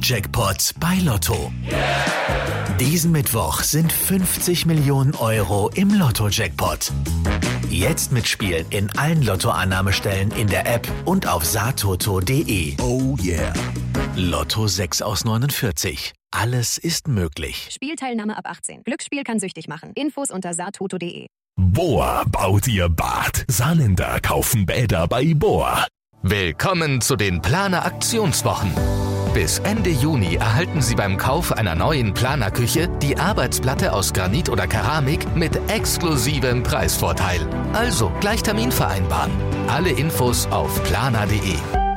Lotto-Jackpot bei Lotto. Diesen Mittwoch sind 50 Millionen Euro im Lotto-Jackpot. Jetzt mitspielen in allen Lottoannahmestellen in der App und auf satoto.de. Oh yeah. Lotto 6 aus 49. Alles ist möglich. Spielteilnahme ab 18. Glücksspiel kann süchtig machen. Infos unter satoto.de. Bohr baut ihr Bad. Saarländer kaufen Bäder bei Bohr. Willkommen zu den Planer Aktionswochen. Bis Ende Juni erhalten Sie beim Kauf einer neuen Planerküche die Arbeitsplatte aus Granit oder Keramik mit exklusivem Preisvorteil. Also gleich Termin vereinbaren. Alle Infos auf planer.de.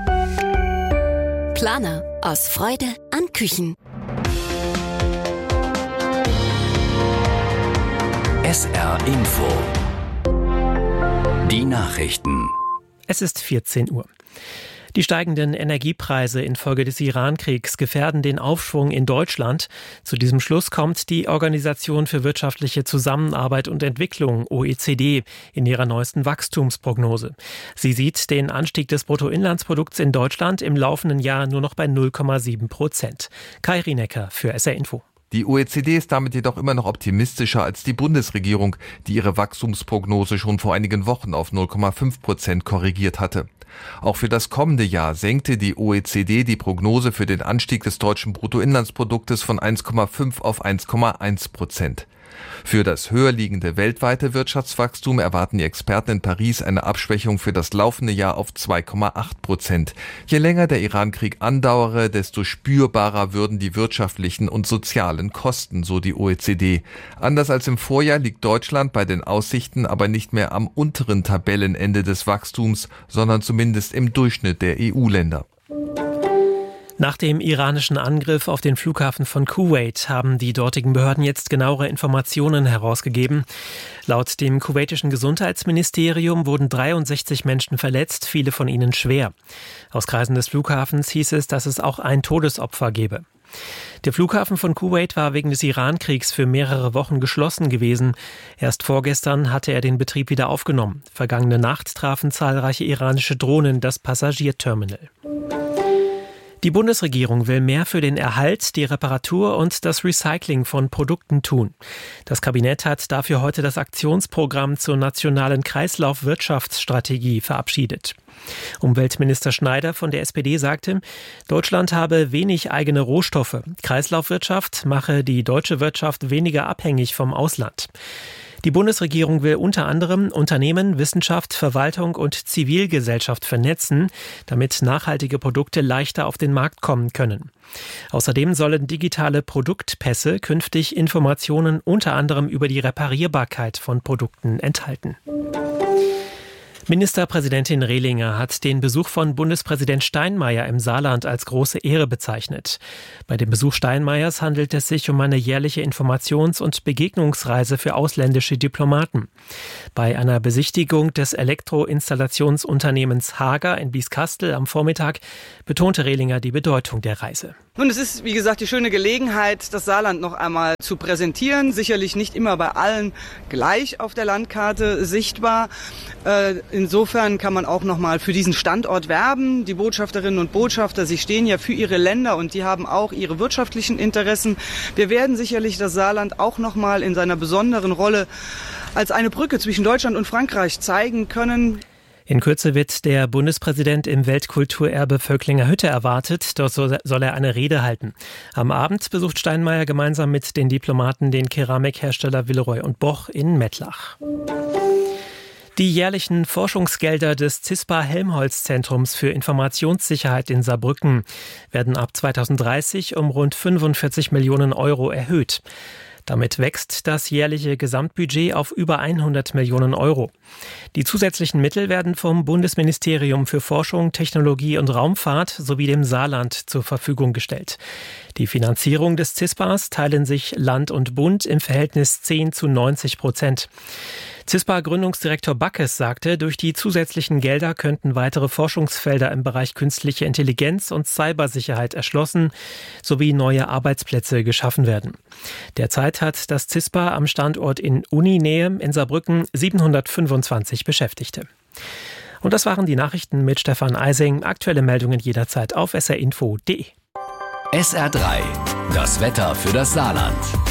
Planer. Aus Freude an Küchen. SR Info. Die Nachrichten. Es ist 14 Uhr. Die steigenden Energiepreise infolge des Iran-Kriegs gefährden den Aufschwung in Deutschland. Zu diesem Schluss kommt die Organisation für wirtschaftliche Zusammenarbeit und Entwicklung, OECD, in ihrer neuesten Wachstumsprognose. Sie sieht den Anstieg des Bruttoinlandsprodukts in Deutschland im laufenden Jahr nur noch bei 0,7%. Kai Rienecker für SR Info. Die OECD ist damit jedoch immer noch optimistischer als die Bundesregierung, die ihre Wachstumsprognose schon vor einigen Wochen auf 0,5% korrigiert hatte. Auch für das kommende Jahr senkte die OECD die Prognose für den Anstieg des deutschen Bruttoinlandsproduktes von 1,5 auf 1,1%. Für das höher liegende weltweite Wirtschaftswachstum erwarten die Experten in Paris eine Abschwächung für das laufende Jahr auf 2,8%. Je länger der Iran-Krieg andauere, desto spürbarer würden die wirtschaftlichen und sozialen Kosten, so die OECD. Anders als im Vorjahr liegt Deutschland bei den Aussichten aber nicht mehr am unteren Tabellenende des Wachstums, sondern zumindest im Durchschnitt der EU-Länder. Nach dem iranischen Angriff auf den Flughafen von Kuwait haben die dortigen Behörden jetzt genauere Informationen herausgegeben. Laut dem kuwaitischen Gesundheitsministerium wurden 63 Menschen verletzt, viele von ihnen schwer. Aus Kreisen des Flughafens hieß es, dass es auch ein Todesopfer gebe. Der Flughafen von Kuwait war wegen des Iran-Kriegs für mehrere Wochen geschlossen gewesen. Erst vorgestern hatte er den Betrieb wieder aufgenommen. Vergangene Nacht trafen zahlreiche iranische Drohnen das Passagierterminal. Die Bundesregierung will mehr für den Erhalt, die Reparatur und das Recycling von Produkten tun. Das Kabinett hat dafür heute das Aktionsprogramm zur nationalen Kreislaufwirtschaftsstrategie verabschiedet. Umweltminister Schneider von der SPD sagte, Deutschland habe wenig eigene Rohstoffe. Kreislaufwirtschaft mache die deutsche Wirtschaft weniger abhängig vom Ausland. Die Bundesregierung will unter anderem Unternehmen, Wissenschaft, Verwaltung und Zivilgesellschaft vernetzen, damit nachhaltige Produkte leichter auf den Markt kommen können. Außerdem sollen digitale Produktpässe künftig Informationen unter anderem über die Reparierbarkeit von Produkten enthalten. Ministerpräsidentin Rehlinger hat den Besuch von Bundespräsident Steinmeier im Saarland als große Ehre bezeichnet. Bei dem Besuch Steinmeiers handelt es sich um eine jährliche Informations- und Begegnungsreise für ausländische Diplomaten. Bei einer Besichtigung des Elektroinstallationsunternehmens Hager in Bieskastel am Vormittag betonte Rehlinger die Bedeutung der Reise. Nun, es ist, wie gesagt, die schöne Gelegenheit, das Saarland noch einmal zu präsentieren. Sicherlich nicht immer bei allen gleich auf der Landkarte sichtbar. Insofern kann man auch noch mal für diesen Standort werben. Die Botschafterinnen und Botschafter, sie stehen ja für ihre Länder und die haben auch ihre wirtschaftlichen Interessen. Wir werden sicherlich das Saarland auch noch mal in seiner besonderen Rolle als eine Brücke zwischen Deutschland und Frankreich zeigen können. In Kürze wird der Bundespräsident im Weltkulturerbe Völklinger Hütte erwartet. Dort soll er eine Rede halten. Am Abend besucht Steinmeier gemeinsam mit den Diplomaten den Keramikhersteller Villeroy & Boch in Mettlach. Die jährlichen Forschungsgelder des CISPA-Helmholtz-Zentrums für Informationssicherheit in Saarbrücken werden ab 2030 um rund 45 Millionen Euro erhöht. Damit wächst das jährliche Gesamtbudget auf über 100 Millionen Euro. Die zusätzlichen Mittel werden vom Bundesministerium für Forschung, Technologie und Raumfahrt sowie dem Saarland zur Verfügung gestellt. Die Finanzierung des CISPAs teilen sich Land und Bund im Verhältnis 10:90%. CISPA-Gründungsdirektor Backes sagte, durch die zusätzlichen Gelder könnten weitere Forschungsfelder im Bereich künstliche Intelligenz und Cybersicherheit erschlossen sowie neue Arbeitsplätze geschaffen werden. Derzeit hat das CISPA am Standort in Uninähe in Saarbrücken 725 Beschäftigte. Und das waren die Nachrichten mit Stefan Eising. Aktuelle Meldungen jederzeit auf srinfo.de. SR3, das Wetter für das Saarland.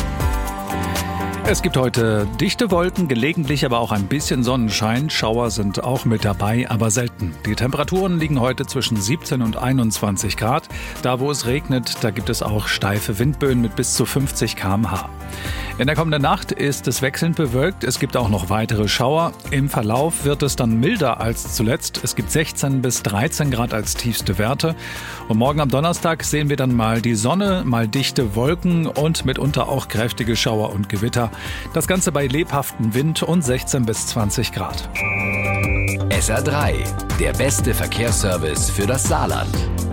Es gibt heute dichte Wolken, gelegentlich aber auch ein bisschen Sonnenschein. Schauer sind auch mit dabei, aber selten. Die Temperaturen liegen heute zwischen 17 und 21 Grad. Da, wo es regnet, da gibt es auch steife Windböen mit bis zu 50 km/h. In der kommenden Nacht ist es wechselnd bewölkt. Es gibt auch noch weitere Schauer. Im Verlauf wird es dann milder als zuletzt. Es gibt 16 bis 13 Grad als tiefste Werte. Und morgen am Donnerstag sehen wir dann mal die Sonne, mal dichte Wolken und mitunter auch kräftige Schauer und Gewitter. Das Ganze bei lebhaftem Wind und 16 bis 20 Grad. SR3, der beste Verkehrsservice für das Saarland.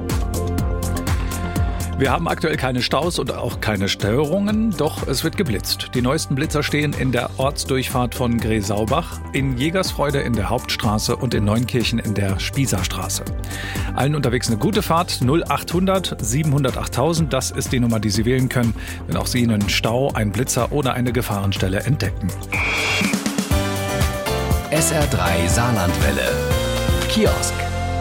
Wir haben aktuell keine Staus und auch keine Störungen, doch es wird geblitzt. Die neuesten Blitzer stehen in der Ortsdurchfahrt von Gresaubach, in Jägersfreude in der Hauptstraße und in Neunkirchen in der Spießerstraße. Allen unterwegs eine gute Fahrt, 0800 700 8000, das ist die Nummer, die Sie wählen können, wenn auch Sie einen Stau, einen Blitzer oder eine Gefahrenstelle entdecken. SR3 Saarlandwelle. Kiosk.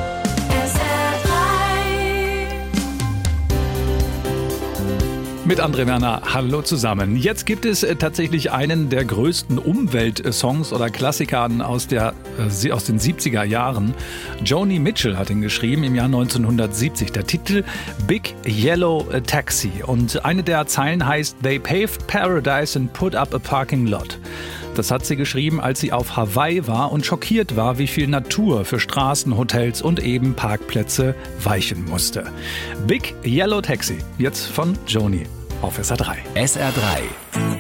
Mit André Werner, hallo zusammen. Jetzt gibt es tatsächlich einen der größten Umweltsongs oder Klassikern aus den 70er Jahren. Joni Mitchell hat ihn geschrieben im Jahr 1970. Der Titel Big Yellow Taxi. Und eine der Zeilen heißt They paved paradise and put up a parking lot. Das hat sie geschrieben, als sie auf Hawaii war und schockiert war, wie viel Natur für Straßen, Hotels und eben Parkplätze weichen musste. Big Yellow Taxi, jetzt von Joni auf SR3. SR3.